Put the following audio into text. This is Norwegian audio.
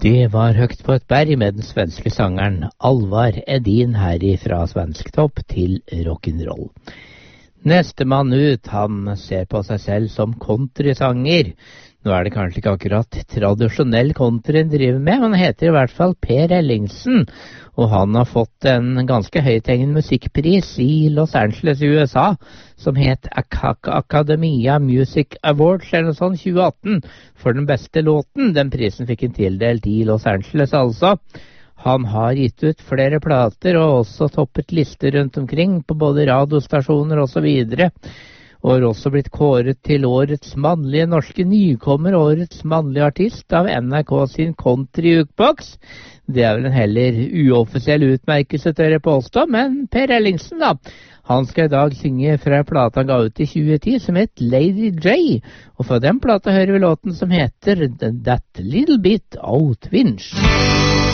Det var høgt på et berg med den svenske sangeren Alvar Edin her ifra Svensktopp til rock'n'roll. Nestemann ut, han ser på seg selv som countrysanger. Nå er det kanskje ikke akkurat tradisjonell country han driver med, men han heter i hvert fall Per Ellingsen, og han har fått en ganske høythengende musikkpris i Los Angeles i USA, som het Academia Music Awards eller noe sånt 2018, for den beste låten. Den prisen fikk han tildelt i Los Angeles altså. Han har gitt ut flere plater og også toppet lister rundt omkring på både radiostasjoner og så videre. Og har også blitt kåret til årets mannlige norske nykommer, årets mannlige artist av NRK sin Country Jukebox. Det er vel en heller uoffisiell utmerkelse til å påstå, men Per Ellingsen da, han skal i dag synge fra plata han ga ut i 2010 som het Lady J. Og fra den plata hører vi låten som heter That Little Bit Out Winch.